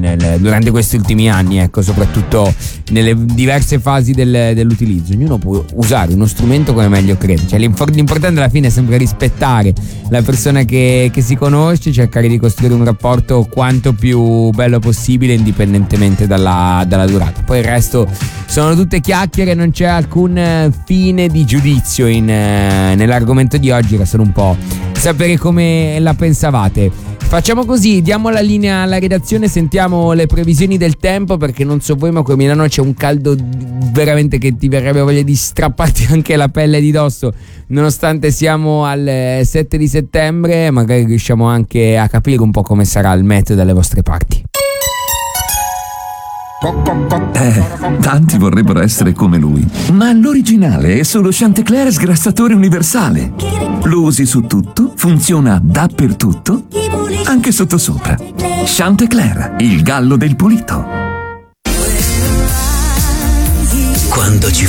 durante questi ultimi anni, ecco, soprattutto nelle diverse fasi dell'utilizzo. Ognuno può usare uno strumento come meglio crede, cioè l'importante alla fine è sempre rispettare la persona che si conosce, cercare di costruire un rapporto quanto più bello possibile indipendentemente dalla durata. Poi il resto sono tutte chiacchiere, non c'è alcun fine di giudizio nell'argomento di oggi, era solo un po' sapere come la pensavate. Facciamo così, diamo la linea alla redazione, sentiamo le previsioni del tempo, perché non so voi ma qui a Milano c'è un caldo veramente che ti verrebbe voglia di strapparti anche la pelle di dosso, nonostante siamo al 7 di settembre, magari riusciamo anche a capire un po' come sarà il meteo dalle vostre parti. Tanti vorrebbero essere come lui, ma l'originale è solo Chantecler sgrassatore universale. Lo usi su tutto, funziona dappertutto, anche sottosopra. Chantecler, il gallo del pulito. Quando ci